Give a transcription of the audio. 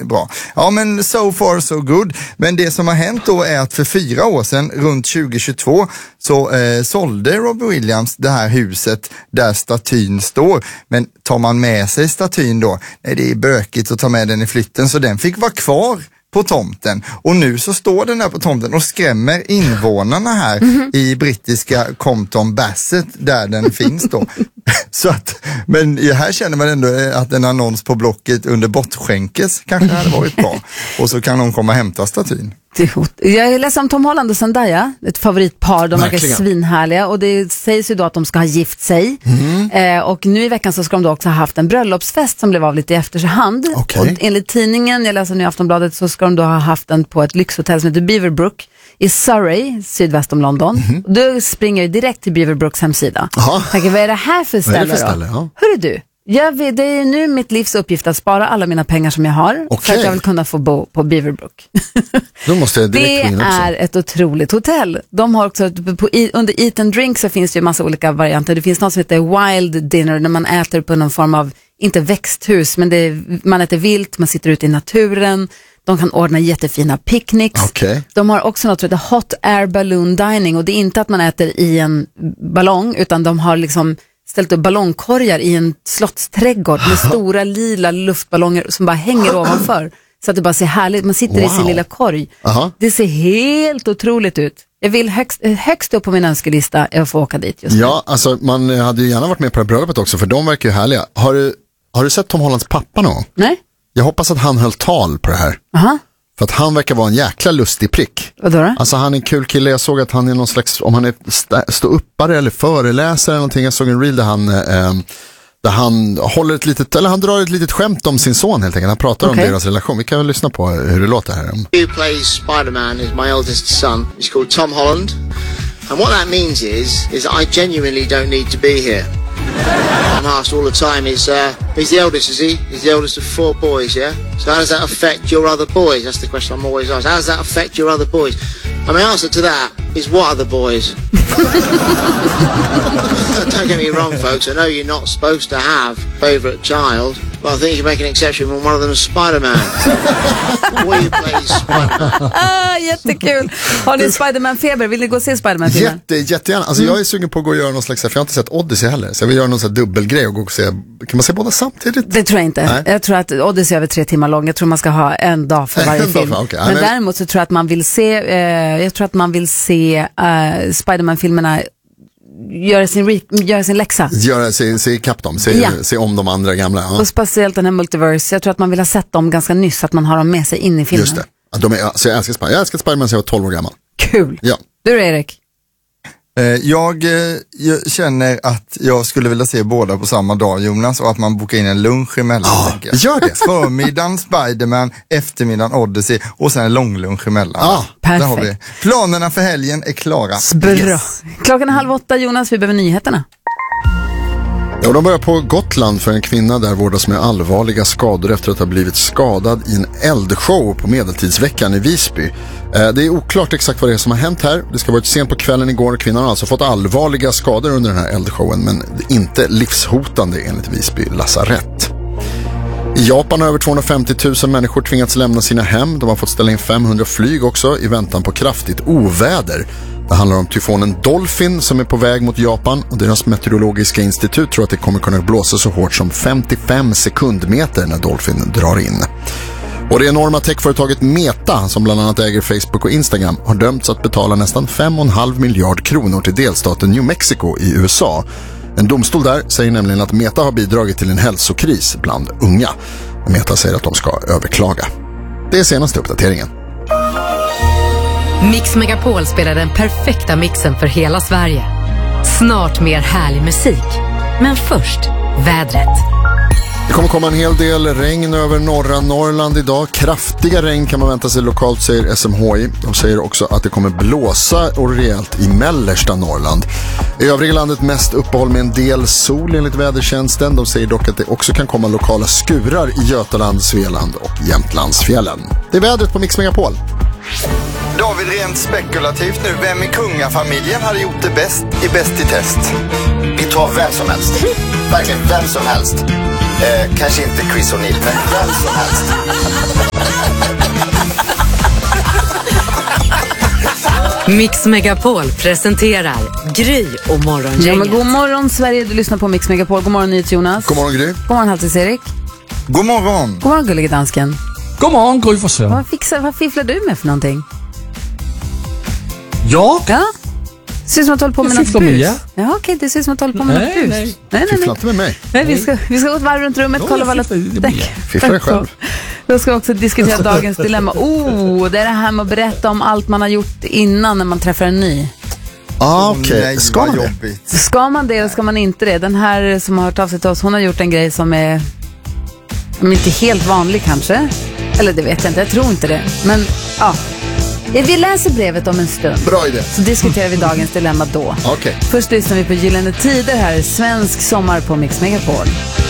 bra. Ja, men so far so good. Men det som har hänt då är att för 4 år sedan, runt 2022, så sålde Robbie Williams det här huset där statyn står. Men tar man med sig statyn då, nej, det är bökigt att ta med den i flytten, så den fick vara kvar på tomten. Och nu så står den här på tomten och skrämmer invånarna här i brittiska Compton Basset där den finns då. Så att, men här känner man ändå att en annons på Blocket under bortskänkes kanske hade varit bra. Och så kan någon komma och hämta statyn. Jag läser om Tom Holland och Zendaya, ett favoritpar, de verkar svinhärliga, och det sägs ju då att de ska ha gift sig. Och nu i veckan så ska de då också ha haft en bröllopsfest som blev av lite i efterhand. Och enligt tidningen, jag läser nu i Aftonbladet, så ska de då ha haft den på ett lyxhotell som heter Beaverbrook i Surrey, sydväst om London. Då springer jag direkt till Beaverbrooks hemsida. Tänker, vad är det här för ställe då? Ja. Hörru du, det är nu mitt livs uppgift att spara alla mina pengar som jag har för att jag vill kunna få bo på Beaverbrook. Då måste jag direkt det är ett otroligt hotell. De har också under Eat and Drink så finns det ju massa olika varianter. Det finns något som heter Wild Dinner när man äter på någon form av, inte växthus, men man äter vilt, man sitter ute i naturen. De kan ordna jättefina picknicks. De har också något som heter Hot Air Balloon Dining, och det är inte att man äter i en ballong, utan de har liksom ställt upp ballongkorgar i en slottsträdgård med stora lila luftballonger som bara hänger ovanför. Så att det bara ser härligt. Man sitter i sin lilla korg. Det ser helt otroligt ut. Jag vill högst upp på min önskelista är att få åka dit just nu. Ja, alltså man hade ju gärna varit med på det bröllopet också, för de verkar ju härliga. Har du sett Tom Hollands pappa någon? Nej. Jag hoppas att han höll tal på det här. För att han verkar vara en jäkla lustig prick. Vadå då? Alltså han är en kul kille. Jag såg att han är någon slags, om han är ståuppare eller föreläsare eller någonting. Jag såg en reel där han håller ett litet, eller han drar ett litet skämt om sin son helt enkelt. Han pratar om deras relation. Vi kan väl lyssna på hur det låter här. Who plays Spider-Man is my eldest son. He's called Tom Holland. And what that means is that I genuinely don't need to be here. I'm asked all the time, he's the eldest, is he? He's the eldest of 4 boys, yeah? So how does that affect your other boys? That's the question I'm always asked. How does that affect your other boys? And my answer to that is, what other boys? Don't get me wrong, folks. I know you're not supposed to have a favourite child, but I think you can make an exception when one of them is Spider-Man. Will you play Spider-Man? Jättekul. Har ni Spider-Man-feber? Vill ni gå och se Spider-Man-filmen? Jättegärna. Alltså jag är sugen på att gå och göra någon slags, för jag har inte sett Odyssey heller, så jag vill göra någon sån här dubbelgrej och gå och se. Kan man se båda samtidigt? Det tror jag inte. Nej. Jag tror att Odyssey är över 3 timmar lång. Jag tror man ska ha en dag för varje film. Men däremot så tror jag att man vill se Spider-Man-filmerna göra sin läxa. Se ikapp dem, se om de andra gamla. Ja. Och speciellt den här Multiverse. Jag tror att man vill ha sett dem ganska nyss, så att man har dem med sig in i filmen. Just det. Alltså jag älskar Spider-Man sedan jag var 12 år gammal. Kul. Ja. Du då, Erik? Jag känner att jag skulle vilja se båda på samma dag, Jonas, och att man bokar in en lunch emellan. Gör det. Förmiddagen Spider-Man, eftermiddagen Odyssey och sen en lång lunch emellan. Perfekt. Där har vi. Planerna för helgen är klara. Bra. Yes. 7:30, Jonas, vi behöver nyheterna. Ja, de börjar på Gotland, för en kvinna där vårdas med allvarliga skador efter att ha blivit skadad i en eldshow på Medeltidsveckan i Visby. Det är oklart exakt vad det är som har hänt här. Det ska ha varit sent på kvällen igår. Kvinnan har alltså fått allvarliga skador under den här eldshowen, men inte livshotande enligt Visby lasarett. I Japan har över 250 000 människor tvingats lämna sina hem. De har fått ställa in 500 flyg också i väntan på kraftigt oväder. Det handlar om tyfonen Dolphin som är på väg mot Japan, och deras meteorologiska institut tror att det kommer kunna blåsa så hårt som 55 sekundmeter när Dolphin drar in. Och det enorma techföretaget Meta, som bland annat äger Facebook och Instagram, har dömts att betala nästan 5,5 miljard kronor till delstaten New Mexico i USA. En domstol där säger nämligen att Meta har bidragit till en hälsokris bland unga. Meta säger att de ska överklaga. Det är senaste uppdateringen. Mix Megapol spelar den perfekta mixen för hela Sverige. Snart mer härlig musik. Men först, vädret. Det kommer komma en hel del regn över norra Norrland idag. Kraftiga regn kan man vänta sig lokalt, säger SMHI. De säger också att det kommer blåsa och rejält i mellersta Norrland. I övriga landet mest uppehåll med en del sol enligt vädertjänsten. De säger dock att det också kan komma lokala skurar i Götaland, Svealand och Jämtlandsfjällen. Det är vädret på Mix Megapol. David, rent spekulativt nu, vem i kungafamiljen hade gjort det bäst i Bäst i test? Vi tar vem som helst. Verkligen vem som helst. Kanske inte Chris O'Neill, men vem som helst. Mix Megapol presenterar Gry och Morgongänget. Ja, men god morgon Sverige, du lyssnar på Mix Megapol. God morgon NyhetsJonas. God morgon Gry. God morgon Halvtids-Erik. God morgon. God morgon gullige dansken. God morgon, Gry Forssell. Vad fifflar du med för någonting? Jag? Ja? Det ser ut som att du håller på med Jag något fifflar med, bus. ja. Ja, okej, det ser ut som att du håller på med något bus. Nej. Nej. Fiffla inte med mig. Nej, vi ska gå ett varv runt rummet, kolla vad alla... Fiffla dig själv. Då ska vi också diskutera dagens dilemma. Det är det här med att berätta om allt man har gjort innan när man träffar en ny. Okej. Nej, Ska vad man det? jobbigt. Ska man det eller ska man inte det? Den här som har hört av sig till oss, hon har gjort en grej som är inte helt vanlig kanske. Eller det vet jag inte, jag tror inte det. Men ja, vi läser brevet om en stund. Bra idé. Så diskuterar vi dagens dilemma då. Okej. Först lyssnar vi på Gyllene Tider här, svensk sommar på Mix Megapol.